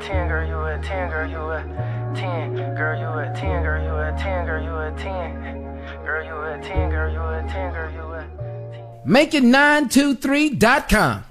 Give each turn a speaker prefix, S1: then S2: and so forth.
S1: 10, girl, you a 10, girl, you a 10, girl, you a 10, girl, you a 10, girl, you a 10, girl, you a 10, girl, you a 10, girl, you a 10.
S2: Make it 923.com.